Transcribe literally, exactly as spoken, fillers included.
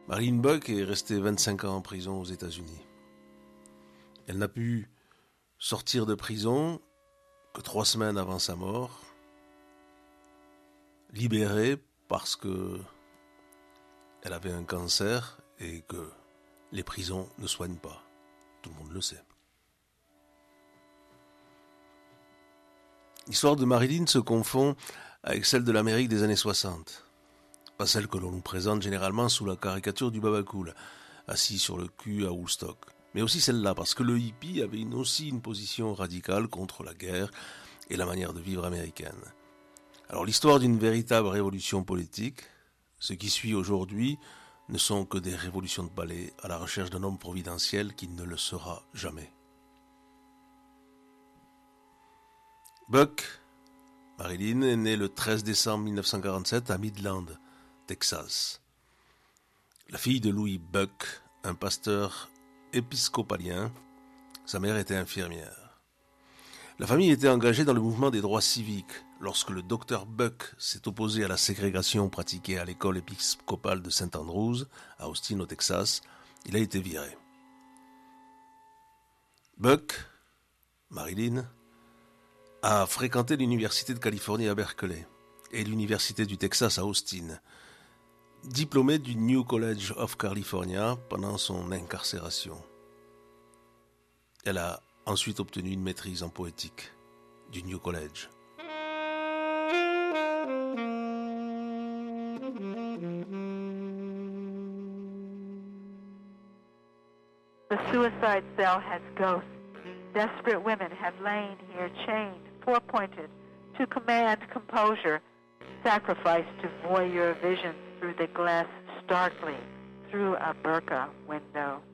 Marilyn Buck est restée vingt-cinq ans en prison aux États-Unis. Elle n'a pu sortir de prison que trois semaines avant sa mort, libérée parce que elle avait un cancer et que les prisons ne soignent pas. Tout le monde le sait. L'histoire de Marilyn se confond avec celle de l'Amérique des années soixante. Pas celle que l'on nous présente généralement sous la caricature du baba cool, assis sur le cul à Woodstock. Mais aussi celle-là, parce que le hippie avait une, aussi une position radicale contre la guerre et la manière de vivre américaine. Alors l'histoire d'une véritable révolution politique, ce qui suit aujourd'hui, ne sont que des révolutions de balai à la recherche d'un homme providentiel qui ne le sera jamais. Buck, Marilyn, est née le treize décembre mille neuf cent quarante-sept à Midland, Texas. La fille de Louis Buck, un pasteur épiscopalien, sa mère était infirmière. La famille était engagée dans le mouvement des droits civiques. Lorsque le docteur Buck s'est opposé à la ségrégation pratiquée à l'école épiscopale de Saint Andrews, à Austin au Texas, il a été viré. Buck, Marilyn, a fréquenté l'université de Californie à Berkeley et l'université du Texas à Austin, diplômée du New College of California pendant son incarcération. Elle a ensuite obtenu une maîtrise en poétique du New College. The suicide cell has ghosts. Desperate women have lain here chained, four-pointed, to command composure, sacrificed to voyeur visions through the glass starkly, through a burqa window.